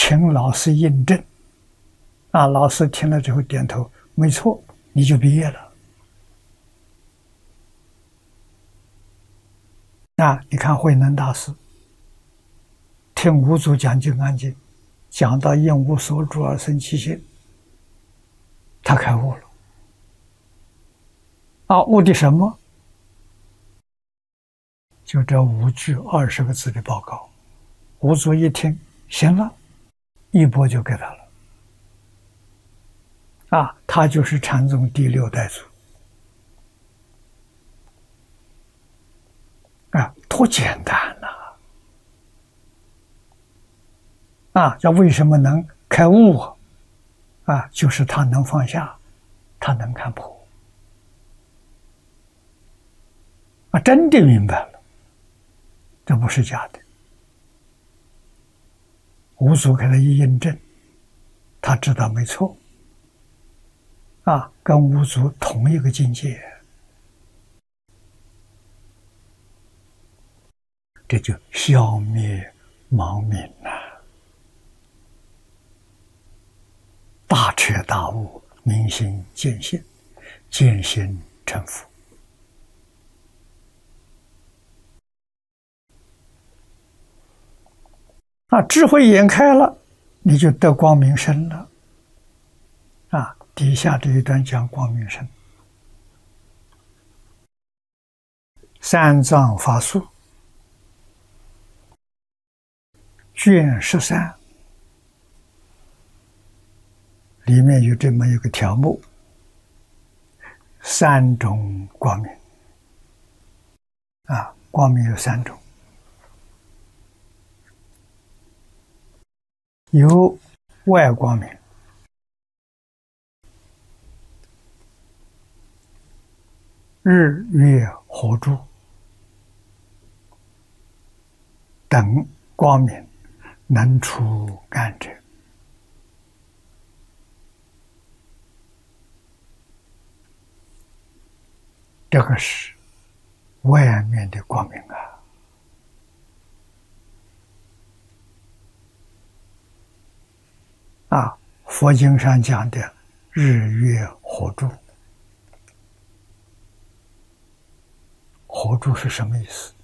请老师印证。老师听了之后点头，没错，你就毕业了。你看慧能大师听五祖讲《金刚经》，讲到应无所住而生其心，他开悟了。悟的什么？就这5句20个字的报告。五祖一听，行了，一钵就给他了。他就是禅宗第6代祖。多简单这为什么能开悟就是他能放下，他能看破。真的明白了，这不是假的。五祖给他一印证，他知道没错。跟五祖同一个境界。这就消灭盲冥大彻大悟，明心见性，见性成佛。智慧眼开了，你就得光明身了。底下这一段讲光明身。三藏法术卷13里面有这么一个条目：3种光明。光明有3种，有外光明、日月火柱等光明，能除暗者。这个是外面的光明佛经上讲的日月火柱。火柱是什么意思？